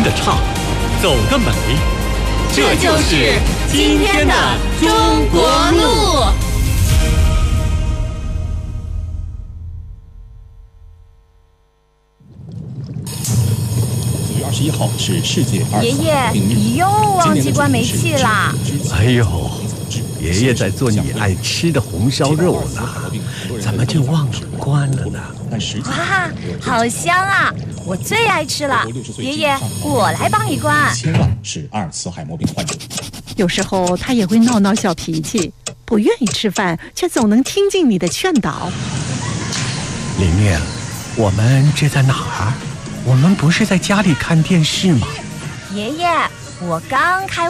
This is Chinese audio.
的畅，走得美， 这就是今天的中国路。 4月21号是世界二爷爷，你又忘记关煤气啦！ 哎呦，爷爷在做你爱吃的红烧肉呢，怎么就忘了关了呢？ 哇，好香啊！我最爱吃了。爷爷，我来帮你关。 千万是阿尔茨海默病患者。 有时候他也会闹闹小脾气，不愿意吃饭，却总能听进你的劝导。 玲玲，我们这在哪儿？我们不是在家里看电视吗？ 爷爷，我刚开